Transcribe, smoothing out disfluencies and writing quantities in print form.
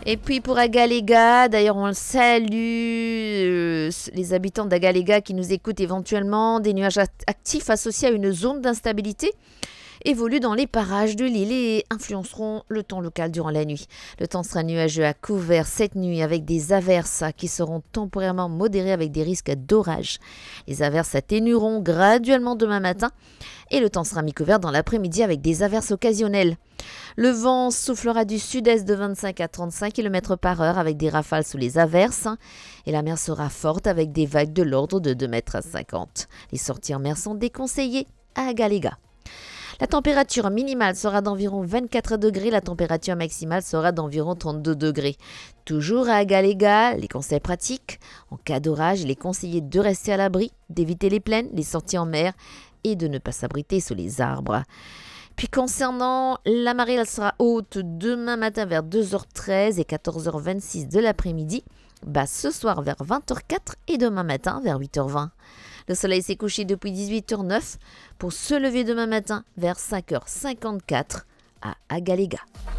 Et puis pour Agaléga, d'ailleurs on le salue, les habitants d'Agaléga qui nous écoutent éventuellement, des nuages actifs associés à une zone d'instabilité évoluent dans les parages de l'île et influenceront le temps local durant la nuit. Le temps sera nuageux à couvert cette nuit avec des averses qui seront temporairement modérées avec des risques d'orage. Les averses atténueront graduellement demain matin et le temps sera mi-couvert dans l'après-midi avec des averses occasionnelles. Le vent soufflera du sud-est de 25 à 35 km par heure avec des rafales sous les averses et la mer sera forte avec des vagues de l'ordre de 2 mètres à 50. Les sorties en mer sont déconseillées à Agaléga. La température minimale sera d'environ 24 degrés, la température maximale sera d'environ 32 degrés. Toujours à Agaléga, les conseils pratiques. En cas d'orage, il est conseillé de rester à l'abri, d'éviter les plaines, les sorties en mer et de ne pas s'abriter sous les arbres. Puis concernant la marée, elle sera haute demain matin vers 2h13 et 14h26 de l'après-midi, basse ce soir vers 20h04 et demain matin vers 8h20. Le soleil s'est couché depuis 18h09 pour se lever demain matin vers 5h54 à Agaléga.